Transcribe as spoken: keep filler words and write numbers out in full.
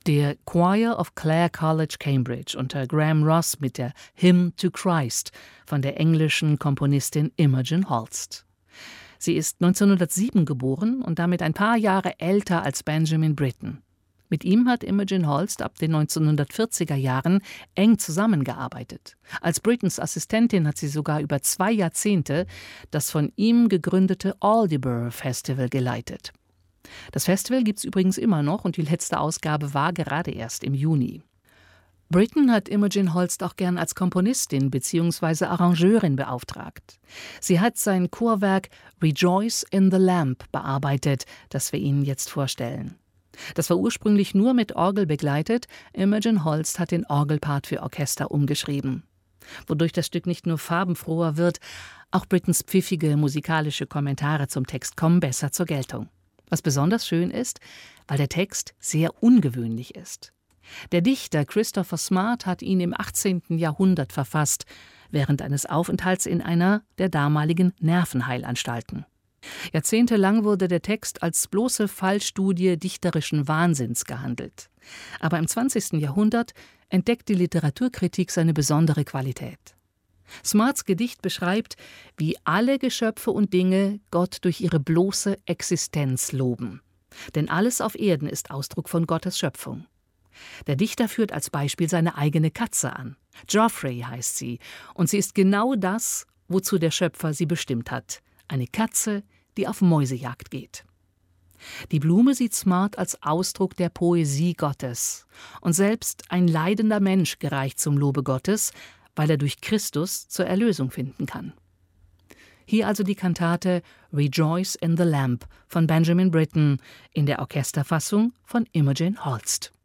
Der Choir of Clare College, Cambridge unter Graham Ross mit der Hymn to Christ von der englischen Komponistin Imogen Holst. Sie ist neunzehnhundertsieben geboren und damit ein paar Jahre älter als Benjamin Britten. Mit ihm hat Imogen Holst ab den neunzehnhundertvierziger Jahren eng zusammengearbeitet. Als Brittens Assistentin hat sie sogar über zwei Jahrzehnte das von ihm gegründete Aldeburgh Festival geleitet. Das Festival gibt es übrigens immer noch und die letzte Ausgabe war gerade erst im Juni. Britten hat Imogen Holst auch gern als Komponistin bzw. Arrangeurin beauftragt. Sie hat sein Chorwerk Rejoice in the Lamp bearbeitet, das wir Ihnen jetzt vorstellen. Das war ursprünglich nur mit Orgel begleitet, Imogen Holst hat den Orgelpart für Orchester umgeschrieben. Wodurch das Stück nicht nur farbenfroher wird, auch Brittens pfiffige musikalische Kommentare zum Text kommen besser zur Geltung. Was besonders schön ist, weil der Text sehr ungewöhnlich ist. Der Dichter Christopher Smart hat ihn im achtzehnten Jahrhundert verfasst, während eines Aufenthalts in einer der damaligen Nervenheilanstalten. Jahrzehntelang wurde der Text als bloße Fallstudie dichterischen Wahnsinns gehandelt. Aber im zwanzigsten Jahrhundert entdeckt die Literaturkritik seine besondere Qualität. Smarts Gedicht beschreibt, wie alle Geschöpfe und Dinge Gott durch ihre bloße Existenz loben. Denn alles auf Erden ist Ausdruck von Gottes Schöpfung. Der Dichter führt als Beispiel seine eigene Katze an. Geoffrey heißt sie, und sie ist genau das, wozu der Schöpfer sie bestimmt hat. Eine Katze, die auf Mäusejagd geht. Die Blume sieht Smart als Ausdruck der Poesie Gottes. Und selbst ein leidender Mensch gereicht zum Lobe Gottes, weil er durch Christus zur Erlösung finden kann. Hier also die Kantate Rejoice in the Lamp von Benjamin Britten in der Orchesterfassung von Imogen Holst.